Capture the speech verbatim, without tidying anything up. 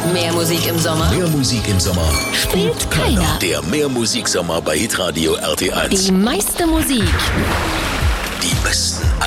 Mehr Musik im Sommer. Mehr Musik im Sommer Spielt keiner. Der Mehr Musik Sommer bei Hitradio R T eins. Die meiste Musik. Die besten